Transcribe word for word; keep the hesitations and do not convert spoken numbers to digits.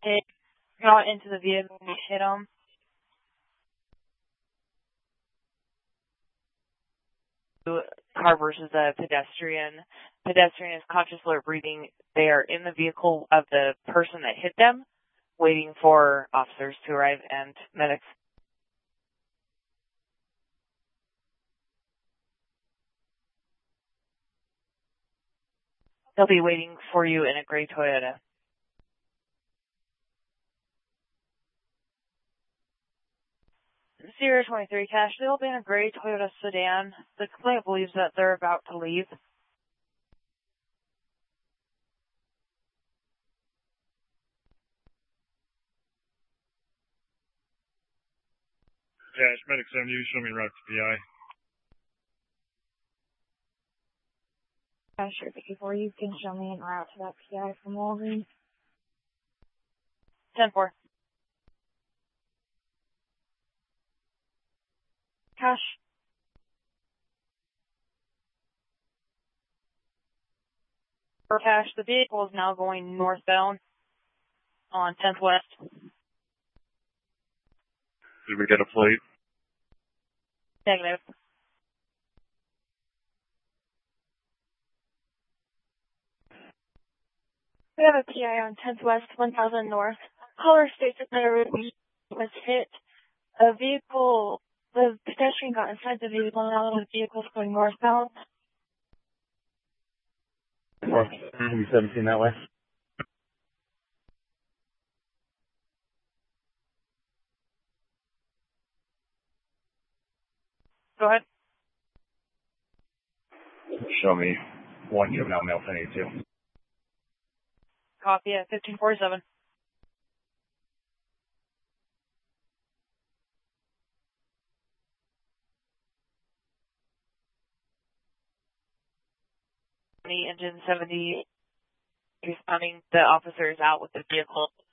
hit, got into the vehicle and hit them. Car versus a pedestrian. Pedestrian is conscious alert breathing. They are in the vehicle of the person that hit them, waiting for officers to arrive and medics. They'll be waiting for you in a gray Toyota. zero twenty-three Cash, they'll be in a gray Toyota sedan. The complainant believes that they're about to leave. Cash, medic seven, you show me route to P I. Uh, sure, before you can show me en route to that P I from Walgreens. ten four. Cash. For Cash, the vehicle is now going northbound on tenth West. Did we get a plate? Negative. We have a P I on tenth West, one thousand North. Caller states that the was hit. A vehicle, the pedestrian got inside the vehicle and now the vehicle is going northbound. North seventeen that way. Go ahead. Show me one juvenile male ten eighty-two. Copy at fifteen forty-seven. Engine seventy, responding, the officer is out with the vehicle.